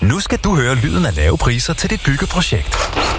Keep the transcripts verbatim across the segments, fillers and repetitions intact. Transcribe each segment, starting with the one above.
Nu skal du høre lyden af lave priser til dit byggeprojekt.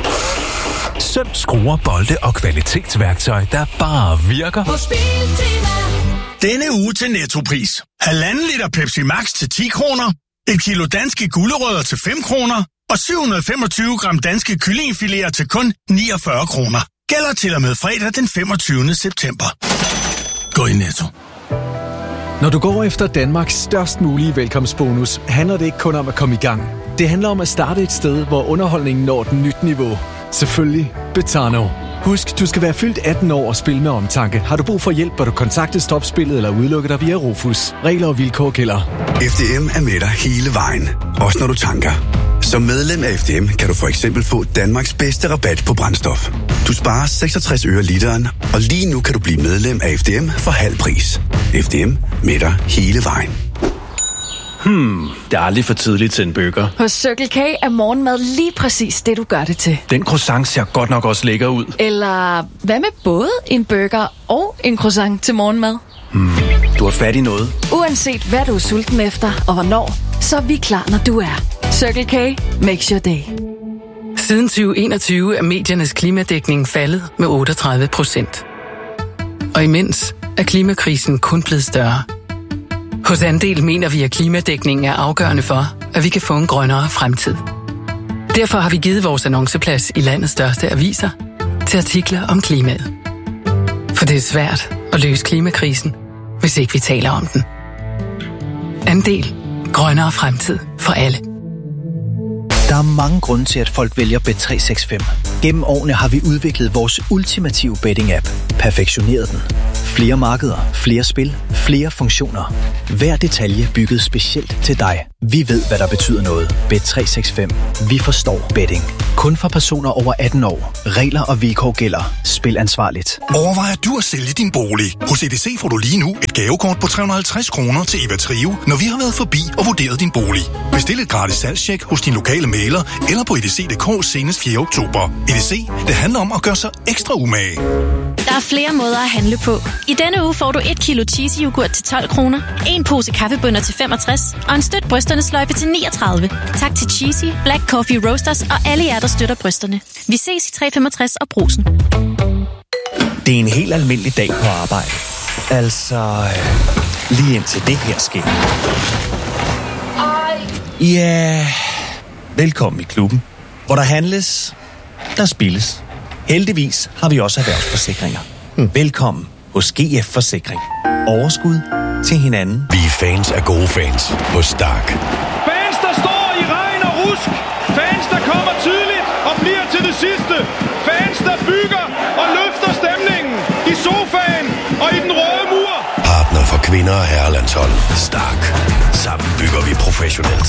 Søm, skruer, bolde og kvalitetsværktøj, der bare virker. Hos Biltema. Denne uge til Nettopris. Halvanden liter Pepsi Max til ti kroner. Et kilo danske gulerødder til fem kroner. Og syv hundrede og femogtyve gram danske kyllingefiléer til kun niogfyrre kroner. Gælder til og med fredag den femogtyvende september. Gå i Netto. Når du går efter Danmarks størst mulige velkomstbonus, handler det ikke kun om at komme i gang. Det handler om at starte et sted, hvor underholdningen når et nyt niveau. Selvfølgelig Betano. Husk, du skal være fyldt atten år og spille med omtanke. Har du brug for hjælp, bør du kontakte Stopspillet eller udelukke dig via Rufus. Regler og vilkår gælder. F D M er med dig hele vejen, også når du tanker. Som medlem af F D M kan du for eksempel få Danmarks bedste rabat på brændstof. Du sparer seksogtres øre literen, og lige nu kan du blive medlem af F D M for halv pris. F D M med dig hele vejen. Hmm, det er aldrig for tidligt til en burger. Hos Circle K er morgenmad lige præcis det, du gør det til. Den croissant ser godt nok også lækker ud. Eller hvad med både en burger og en croissant til morgenmad? Hmm, du har fat i noget. Uanset hvad du er sulten efter og hvornår, så er vi klar, når du er. Circle K makes your day. Siden tyve enogtyve er mediernes klimadækning faldet med otteogtredive procent. Og imens er klimakrisen kun blevet større. Hos Andel mener vi, at klimadækningen er afgørende for, at vi kan få en grønnere fremtid. Derfor har vi givet vores annonceplads i landets største aviser til artikler om klimaet. For det er svært at løse klimakrisen, hvis ikke vi taler om den. Andel. Grønnere fremtid for alle. Der er mange grunde til, at folk vælger Bet tre seks fem. Gennem årene har vi udviklet vores ultimative betting-app. Perfektioneret den. Flere markeder, flere spil, flere funktioner. Hver detalje bygget specielt til dig. Vi ved, hvad der betyder noget. Bet tre seks fem. Vi forstår betting. Kun for personer over atten år. Regler og vilkår gælder. Spil ansvarligt. Overvejer du at sælge din bolig? Hos E D C får du lige nu et gavekort på tre hundrede og halvtreds kroner til Eva Trio, når vi har været forbi og vurderet din bolig. Bestil et gratis salgstjek hos din lokale mægler eller på E D C punktum d k senest fjerde oktober. E D C, det handler om at gøre sig ekstra umage. Der er flere måder at handle på. I denne uge får du et kilo cheesy yoghurt til tolv kroner, en pose kaffebønner til femogtres og en støt brysterne sløjfe til niogtredive. Tak til Cheesy, Black Coffee Roasters og alle jer, der støtter brysterne. Vi ses i tre femogtres og Brugsen. Det er en helt almindelig dag på arbejde. Altså, lige indtil det her sker. Ja, velkommen i klubben, hvor der handles, der spilles. Heldigvis har vi også erhvervsforsikringer. Hmm. Velkommen hos G F Forsikring. Overskud til hinanden. Vi er fans af gode fans hos Stark. Fans, der står i regn og rusk. Fans, der kommer tidligt og bliver til det sidste. Fans, der bygger og løfter stemningen i sofaen og i den røde mur. Partner for kvinder og herrelandshold. Stark. Sammen bygger vi professionelt.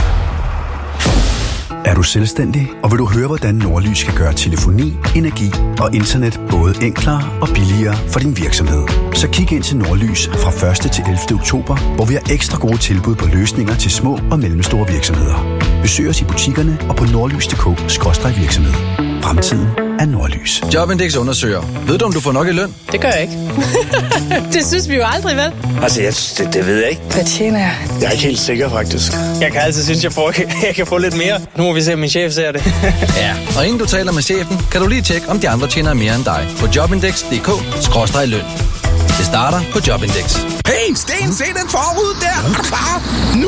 Er du selvstændig, og vil du høre, hvordan Nordlys kan gøre telefoni, energi og internet både enklere og billigere for din virksomhed? Så kig ind til Nordlys fra første til ellevte oktober, hvor vi har ekstra gode tilbud på løsninger til små og mellemstore virksomheder. Besøg os i butikkerne og på nordlys punktum d k skråstreg virksomhed. Fremtiden er Nordlys. Jobindex undersøger. Ved du, om du får nok i løn? Det gør jeg ikke. Det synes vi jo aldrig, vel? Altså, jeg, det, det ved jeg ikke. Hvad tjener jeg? Jeg er ikke helt sikker, faktisk. Jeg kan altid synes, jeg, får, jeg kan få lidt mere. Nu må vi se, om min chef ser det. Ja, og inden du taler med chefen, kan du lige tjekke, om de andre tjener mere end dig. På jobindex punktum d k skråstreg løn. Det starter på Jobindex. Hey, Sten, se den forud der! Er du klar? Nu!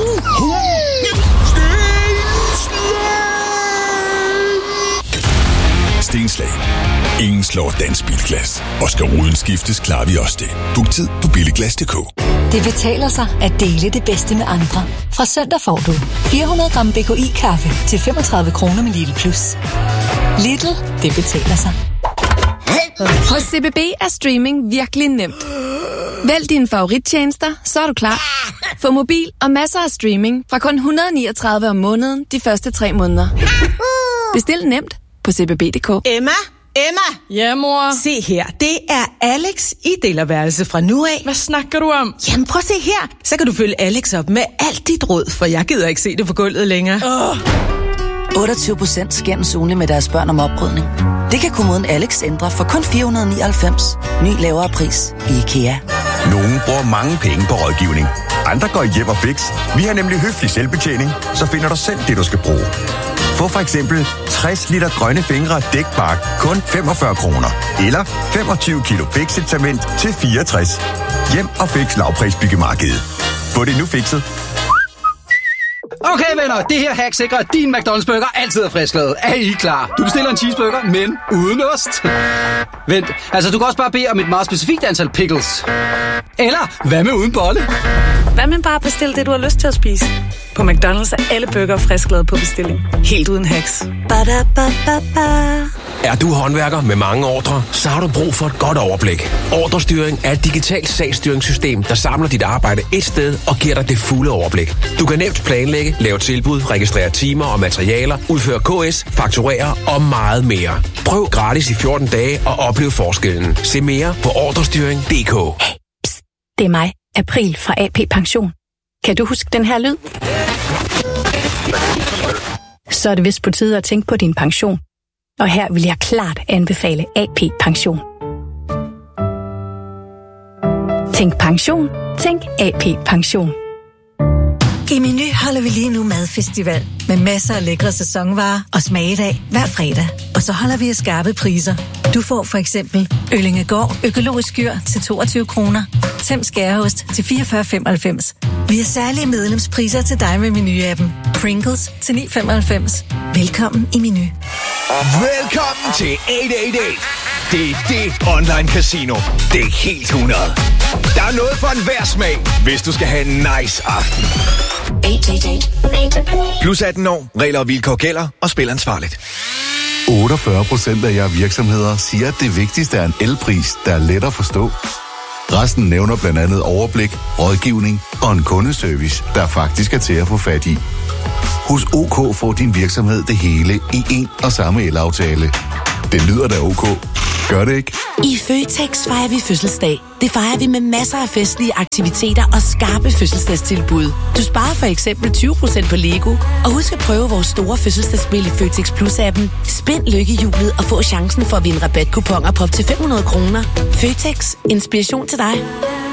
Stenslag. Ingen slår dansk bilglas. Og skal ruden skiftes, klarer vi også det. Book tid på billiglas punktum d k. Det betaler sig at dele det bedste med andre. Fra søndag får du fire hundrede gram B K I-kaffe til femogtredive kroner med Lidl Plus. Lidl, det betaler sig. Hos C B B er streaming virkelig nemt. Vælg dine favorittjenester, så er du klar. Få mobil og masser af streaming fra kun et hundrede og niogtredive om måneden de første tre måneder. Bestil nemt på c b b punktum d k. Emma? Emma? Ja, mor? Se her, det er Alex i delerværelse fra nu af. Hvad snakker du om? Jamen prøv at se her, så kan du følge Alex op med alt dit råd, for jeg gider ikke se det på gulvet længere. Oh. otteogtyve procent skændes ugenligt med deres børn om oprydning. Det kan kommunen Alex ændre for kun fire hundrede og nioghalvfems. Ny lavere pris i IKEA. Nogen bruger mange penge på rådgivning. Andre går i hjem og fix. Vi har nemlig høflig selvbetjening, så finder du selv det, du skal bruge. Få for eksempel tres liter grønne fingre dækbark kun femogfyrre kroner. Eller femogtyve kilo fixet-cement til fireogtres. Hjem og fix lavprisbyggemarkedet. Få det nu fikset. Okay venner, det her hack sikrer, at din McDonald's burger altid er frisklavet. Er I klar? Du bestiller en cheeseburger, men uden ost. Vent, altså du kan også bare bede om et meget specifikt antal pickles. Eller hvad med uden bolle? Hvad med bare bestille det, du har lyst til at spise? På McDonald's er alle burger frisklavet på bestilling. Helt uden hacks. Ba-da-ba-ba-ba. Er du håndværker med mange ordrer, så har du brug for et godt overblik. Ordrestyring er et digitalt sagsstyringssystem, der samler dit arbejde et sted og giver dig det fulde overblik. Du kan nemt planlægge, lave tilbud, registrere timer og materialer, udføre K S, fakturere og meget mere. Prøv gratis i fjorten dage og oplev forskellen. Se mere på ordrestyring punktum d k. Hey, pst, det er mig, April fra A P Pension. Kan du huske den her lyd? Så er det vist på tide at tænke på din pension. Og her vil jeg klart anbefale A P Pension. Tænk pension. Tænk A P Pension. I Meny holder vi lige nu madfestival med masser af lækre sæsonvarer og smagedag hver fredag. Og så holder vi af skarpe priser. Du får for eksempel Øllingegård økologisk skyr til toogtyve kroner, Tem skæreost til fireogfyrre femoghalvfems. Vi har særlige medlemspriser til dig med Meny-appen. Pringles til ni femoghalvfems. Velkommen i Meny. Velkommen til otte otte otte. Det er det online casino. Det er helt hundrede. Der er noget for enhver smag, hvis du skal have en nice aften. Plus atten år, regler og vilkår gælder, og spil ansvarligt. otteogfyrre procent af jer virksomheder siger, at det vigtigste er en elpris, der er let at forstå. Resten nævner blandt andet overblik, rådgivning og en kundeservice, der faktisk er til at få fat i. Hos OK får din virksomhed det hele i en og samme elaftale. Det lyder da OK. Gør det ikke? I Føtex fejrer vi fødselsdag. Det fejrer vi med masser af festlige aktiviteter og skarpe fødselsdagstilbud. Du sparer for eksempel tyve procent på Lego. Og husk at prøve vores store fødselsdagsspil i Føtex Plus-appen. Spind lykkehjulet og få chancen for at vinde rabatkuponer på op til fem hundrede kroner. Føtex. Inspiration til dig.